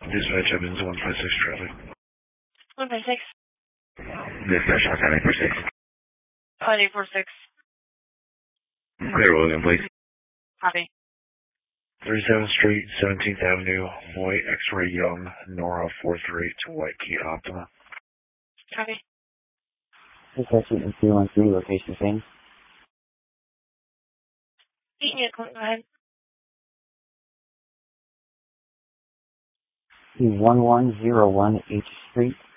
Dispatch Evans 156 traffic. 156. Dispatch outside 846. 846. Clear William, please. Copy. 37th Street, 17th Avenue, White X-Ray Young, Nora 43 to White Key Optima. Copy. Dispatch 313, location same. Yeah, go ahead. 1101 H Street.